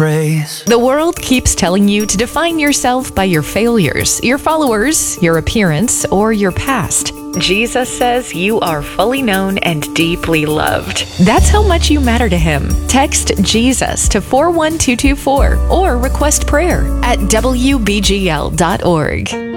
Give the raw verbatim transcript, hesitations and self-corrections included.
praise. The world keeps telling you to define yourself by your failures, your followers, your appearance, or your past. Jesus says you are fully known and deeply loved. That's how much you matter to Him. Text Jesus to four one two two four or request prayer at W B G L dot org.